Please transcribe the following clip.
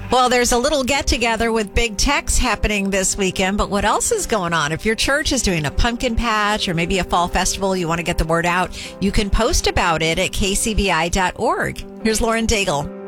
Well, there's a little get-together with Big Tex happening this weekend, but what else is going on? If your church is doing a pumpkin patch or maybe a fall festival, you want to get the word out, you can post about it at kcbi.org. Here's Lauren Daigle.